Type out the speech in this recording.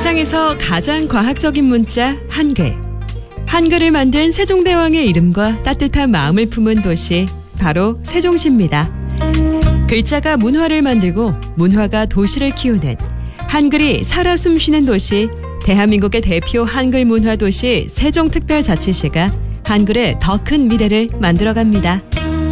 세상에서 가장 과학적인 문자 한글. 한글을 만든 세종대왕의 이름과 따뜻한 마음을 품은 도시, 바로 세종시입니다. 글자가 문화를 만들고 문화가 도시를 키우는 한글이 살아 숨쉬는 도시, 대한민국의 대표 한글 문화 도시 세종특별자치시가 한글의 더 큰 미래를 만들어갑니다.